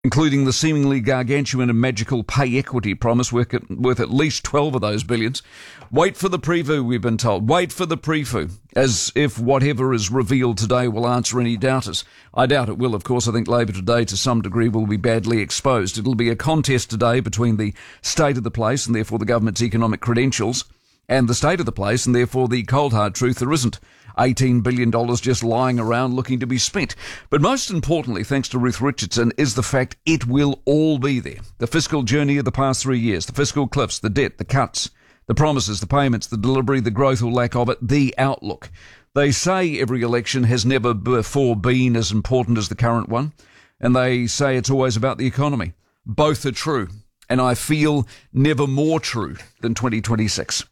including the seemingly gargantuan and magical pay equity promise worth at least 12 of those billions. Wait for the preview, we've been told. Wait for the preview, as if whatever is revealed today will answer any doubters. I doubt it will, of course. I think Labor today, to some degree, will be badly exposed. It'll be a contest today between the state of the place, and therefore the government's economic credentials, and the state of the place, and therefore the cold hard truth there isn't $18 billion just lying around looking to be spent. But most importantly, thanks to Ruth Richardson, is the fact it will all be there. The fiscal journey of the past 3 years, the fiscal cliffs, the debt, the cuts, the promises, the payments, the delivery, the growth or lack of it, the outlook. They say every election has never before been as important as the current one, and they say it's always about the economy. Both are true, and I feel never more true than 2026.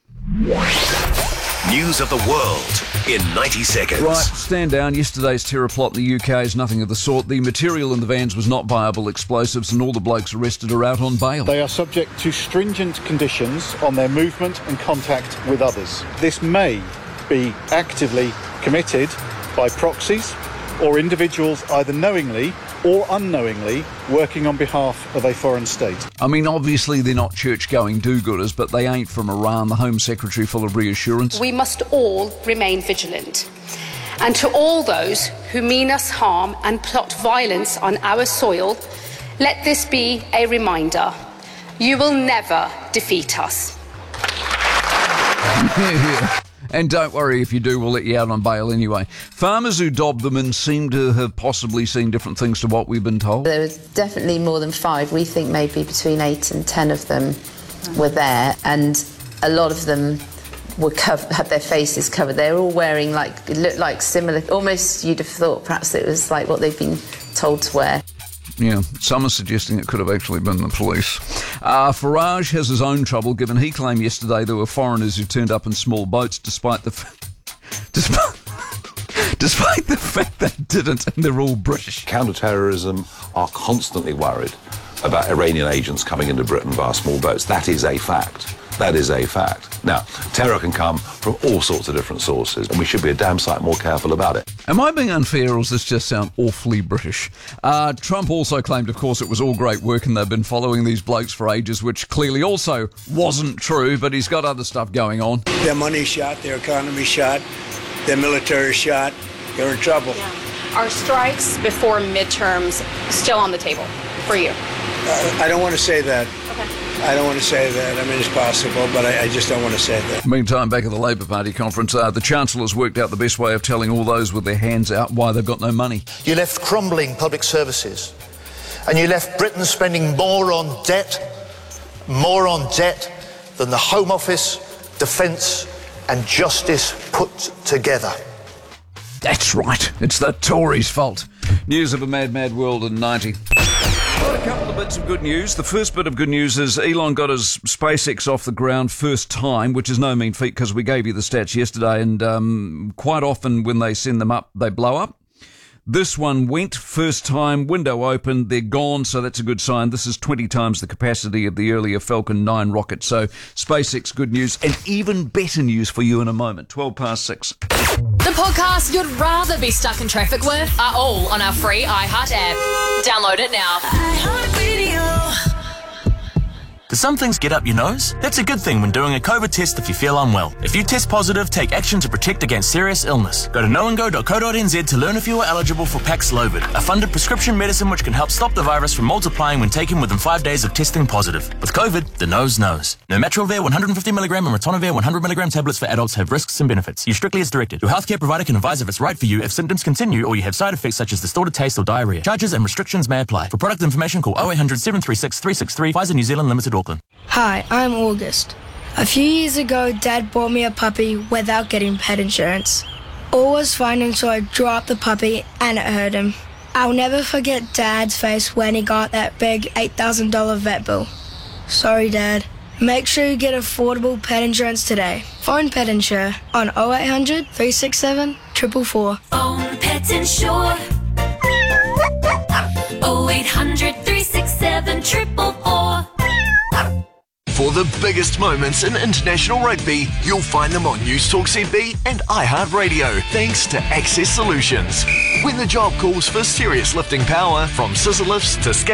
News of the world in 90 seconds. Right, stand down. Yesterday's terror plot in the UK is nothing of the sort. The material in the vans was not viable explosives, and all the blokes arrested are out on bail. They are subject to stringent conditions on their movement and contact with others. This may be actively committed by proxies or individuals either knowingly or unknowingly working on behalf of a foreign state. I mean, obviously they're not church-going do-gooders, but they ain't from Iran. The Home Secretary full of reassurance. We must all remain vigilant. And to all those who mean us harm and plot violence on our soil, let this be a reminder. You will never defeat us. And don't worry, if you do, we'll let you out on bail anyway. Farmers who dobbed them in seem to have possibly seen different things to what we've been told. There was definitely more than 5. We think maybe between 8 and 10 of them were there, and a lot of them were had their faces covered. They were all wearing, it looked like similar, almost you'd have thought perhaps it was like what they've been told to wear. Yeah, some are suggesting it could have actually been the police. Farage has his own trouble, given he claimed yesterday there were foreigners who turned up in small boats, despite the fact they didn't, and they're all British. Counter-terrorism are constantly worried about Iranian agents coming into Britain via small boats. That is a fact. That is a fact. Now, terror can come from all sorts of different sources, and we should be a damn sight more careful about it. Am I being unfair, or does this just sound awfully British? Trump also claimed, of course, it was all great work and they've been following these blokes for ages, which clearly also wasn't true, but he's got other stuff going on. Their money's shot, their economy's shot, their military's shot. You're in trouble. Yeah. Are strikes before midterms still on the table for you? I don't want to say that. Okay. I don't want to say that. I mean, it's possible, but I just don't want to say that. Meantime, back at the Labor Party conference, the Chancellor's worked out the best way of telling all those with their hands out why they've got no money. You left crumbling public services, and you left Britain spending more on debt than the Home Office, Defence and Justice put together. That's right. It's the Tories' fault. News of a mad, mad world in 90. Got a couple of bits of good news. The first bit of good news is Elon got his SpaceX off the ground first time, which is no mean feat because we gave you the stats yesterday, and quite often when they send them up, they blow up. This one went first time, window open, they're gone, so that's a good sign. This is 20 times the capacity of the earlier Falcon 9 rocket. So SpaceX, good news, and even better news for you in a moment. 6:12. The podcasts you'd rather be stuck in traffic with are all on our free iHeart app. Download it now. Do some things get up your nose? That's a good thing when doing a COVID test if you feel unwell. If you test positive, take action to protect against serious illness. Go to knowandgo.co.nz to learn if you are eligible for Paxlovid, a funded prescription medicine which can help stop the virus from multiplying when taken within 5 days of testing positive. With COVID, the nose knows. Nirmatrelvir 150mg and ritonavir 100mg tablets for adults have risks and benefits. Use strictly as directed. Your healthcare provider can advise if it's right for you if symptoms continue or you have side effects such as distorted taste or diarrhea. Charges and restrictions may apply. For product information, call 0800 736 363. Pfizer New Zealand Limited, Auckland. Hi, I'm August. A few years ago, Dad bought me a puppy without getting pet insurance. All was fine until I dropped the puppy and it hurt him. I'll never forget Dad's face when he got that big $8,000 vet bill. Sorry, Dad. Make sure you get affordable pet insurance today. Phone Pet Insure on 0800 367 444. Phone Pet Insure 0800 367 444. For the biggest moments in international rugby, you'll find them on News Talk ZB and iHeartRadio, thanks to Access Solutions. When the job calls for serious lifting power, from scissor lifts to